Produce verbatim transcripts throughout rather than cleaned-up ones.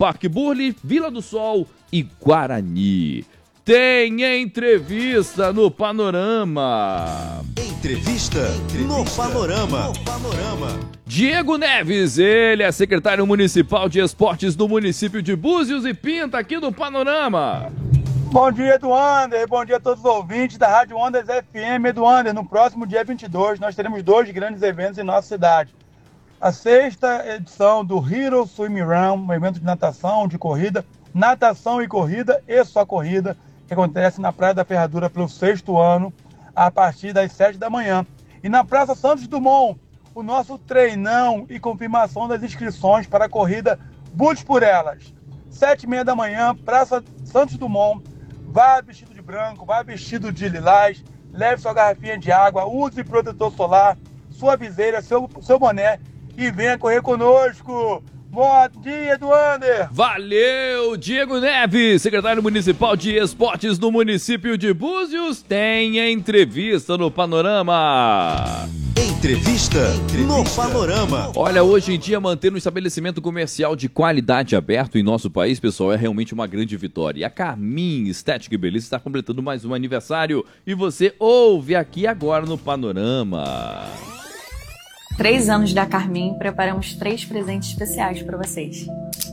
Parque Burle, Vila do Sol e Guarani. Tem entrevista no Panorama. Entrevista, entrevista no Panorama. No Panorama. Diego Neves, ele é secretário municipal de esportes do município de Búzios e Pinta, aqui no Panorama. Bom dia, Eduander. Bom dia a todos os ouvintes da Rádio Ondas F M. Eduander, no próximo dia vinte e dois, nós teremos dois grandes eventos em nossa cidade. A sexta edição do Hero Swim Run, um evento de natação, de corrida, natação e corrida e só corrida, que acontece na Praia da Ferradura pelo sexto ano, a partir das sete da manhã. E na Praça Santos Dumont, o nosso treinão e confirmação das inscrições para a corrida Boots por Elas. Sete e meia da manhã, Praça Santos Dumont, vá vestido de branco, vá vestido de lilás, leve sua garrafinha de água, use protetor solar, sua viseira, seu, seu boné e venha correr conosco. Bom dia, Eduander! Valeu, Diego Neves, secretário municipal de esportes do município de Búzios, tem entrevista no Panorama. Entrevista, entrevista no Panorama. Olha, hoje em dia manter um estabelecimento comercial de qualidade aberto em nosso país, pessoal, é realmente uma grande vitória. E a Carmin Estética e Beleza está completando mais um aniversário e você ouve aqui agora no Panorama. Três anos da Carmin, preparamos três presentes especiais para vocês.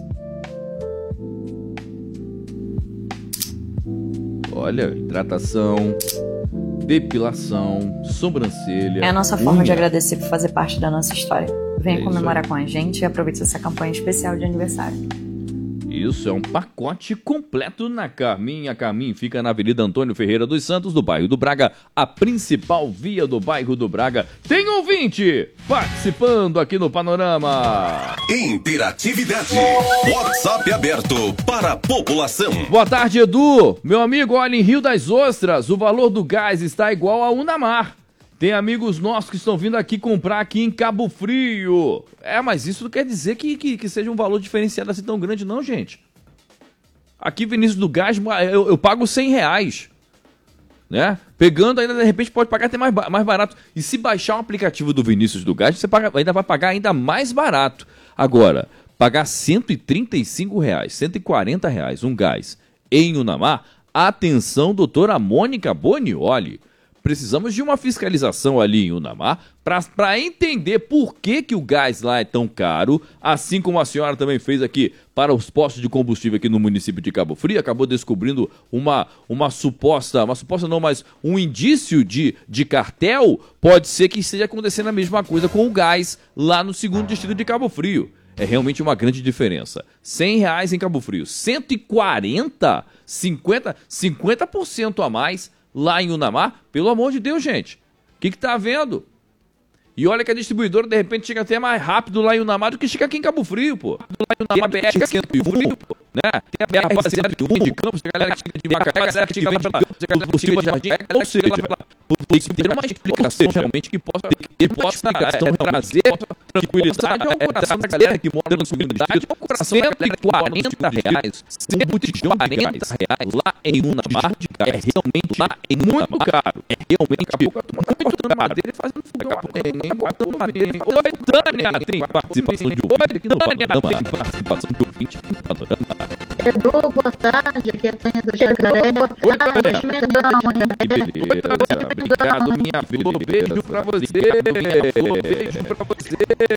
Olha, hidratação, depilação, sobrancelha. É a nossa forma unha. de agradecer por fazer parte da nossa história. Venha É comemorar com a gente e aproveite essa campanha especial de aniversário. Isso é um pacote completo na Carmin. A Carmin fica na Avenida Antônio Ferreira dos Santos, do bairro do Braga, a principal via do bairro do Braga. Tem ouvinte participando aqui no Panorama. Interatividade. WhatsApp aberto para a população. Boa tarde, Edu. Meu amigo, olha, em Rio das Ostras, o valor do gás está igual a Unamar. Tem amigos nossos que estão vindo aqui comprar aqui em Cabo Frio. É, mas isso não quer dizer que, que, que seja um valor diferenciado assim tão grande, não, gente. Aqui, Vinícius do Gás, eu, eu pago cem reais. Né? Pegando, ainda de repente pode pagar até mais, mais barato. E se baixar o aplicativo do Vinícius do Gás, você paga, ainda vai pagar ainda mais barato. Agora, pagar cento e trinta e cinco reais, cento e quarenta reais um gás em Unamar, atenção, doutora Mônica Bonioli. Precisamos de uma fiscalização ali em Unamar para entender por que, que o gás lá é tão caro, assim como a senhora também fez aqui para os postos de combustível aqui no município de Cabo Frio, acabou descobrindo uma, uma suposta, uma suposta não, mas um indício de, de cartel. Pode ser que esteja acontecendo a mesma coisa com o gás lá no segundo distrito de Cabo Frio. É realmente uma grande diferença. cem reais em Cabo Frio, cento e quarenta, cinquenta, cinquenta por cento a mais lá em Unamar, pelo amor de Deus, gente. O que que tá havendo? E olha que a distribuidora, de repente, chega até mais rápido lá em Unamar do que chega aqui em Cabo Frio, pô. Lá em Unamar, B R cento e um, pô, né? Tem a B R cento e um de Campos, tem a galera que chega de Macaé, a galera que vem pelo Silva Jardim, ou seja, por isso ter uma explicação realmente que possa, que possa é, trazer tranquilidade ao coração da galera que mora no segundo distrito. cento e quarenta reais, cento e quarenta reais lá em Unamar, é realmente lá em muito caro. É realmente muito na madeira e fazendo fogão. Oi, Tânia, tem participação de ouvinte aqui no Panorama. Tem participação de ouvinte aqui no Panorama. Edu, boa tarde, aqui é a Tânia do Jacaré. Oi, Tânia. Que beleza, obrigado, minha filha. Beijo pra você. Beijo pra você.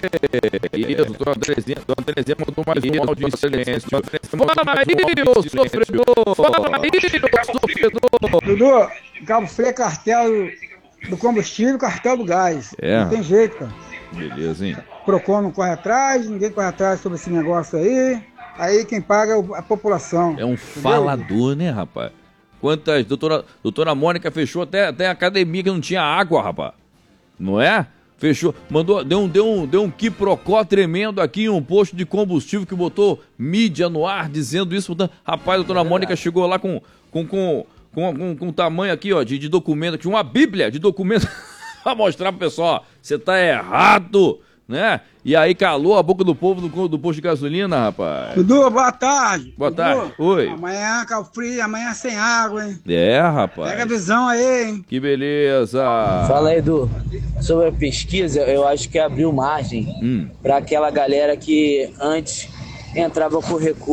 Isso, doutor Andrezinha, doutor Andrezinha mandou mais um áudio em silêncio. Fala aí, ô sofredor. Fala aí, ô sofredor. Dudu, Cabo Frio é cartel do combustível, cartel do gás. É. Não tem jeito, cara. Beleza, hein? Procon não corre atrás, ninguém corre atrás sobre esse negócio aí. Aí quem paga é a população. É um entendeu? falador, né, rapaz? Quantas... Doutora, doutora Mônica fechou até, até a academia que não tinha água, rapaz. Não é? Fechou. Mandou... Deu um, deu um, deu um quiprocó tremendo aqui em um posto de combustível que botou mídia no ar dizendo isso. Rapaz, a doutora Mônica chegou lá com... com, com Com, com, com tamanho aqui, ó, de, de documento, tinha uma bíblia de documento pra mostrar pro pessoal, ó, você tá errado, né? E aí calou a boca do povo do, do posto de gasolina, rapaz. Dudu, boa tarde. Boa Dudu, tarde, oi. Amanhã, Cabo Frio, amanhã sem água, hein? É, rapaz. Pega a visão aí, hein? Que beleza. Fala aí, Edu. Sobre a pesquisa, eu acho que abriu margem hum. pra aquela galera que antes entrava por recurso.